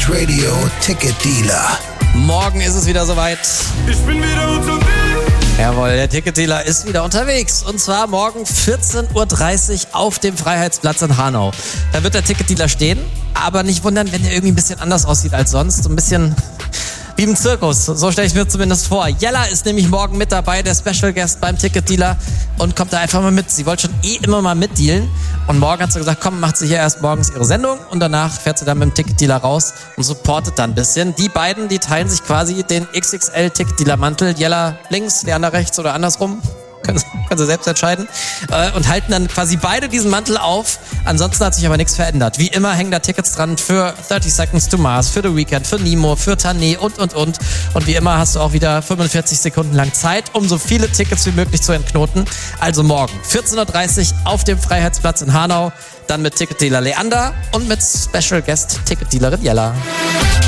Radio Ticket Dealer. Morgen ist es wieder soweit. Ich bin wieder unterwegs. Jawohl, der Ticketdealer ist wieder unterwegs. Und zwar morgen 14.30 Uhr auf dem Freiheitsplatz in Hanau. Da wird der Ticketdealer stehen, aber nicht wundern, wenn der irgendwie ein bisschen anders aussieht als sonst. So ein bisschen wie im Zirkus, so stelle ich mir zumindest vor. Jella ist nämlich morgen mit dabei, der Special Guest beim Ticketdealer, und kommt da einfach mal mit. Sie wollte schon immer mal mitdealen und morgen hat sie gesagt, komm, macht sie hier erst morgens ihre Sendung und danach fährt sie dann mit dem Ticketdealer raus und supportet dann ein bisschen. Die beiden, die teilen sich quasi den XXL Ticketdealer-Mantel. Jella links, Leander rechts oder andersrum. Können Sie selbst entscheiden. Und halten dann quasi beide diesen Mantel auf. Ansonsten hat sich aber nichts verändert. Wie immer hängen da Tickets dran für 30 Seconds to Mars, für The Weeknd, für Nemo, für Tané und. Und wie immer hast du auch wieder 45 Sekunden lang Zeit, um so viele Tickets wie möglich zu entknoten. Also morgen 14.30 Uhr auf dem Freiheitsplatz in Hanau. Dann mit Ticketdealer Leander und mit Special Guest Ticketdealerin Jella.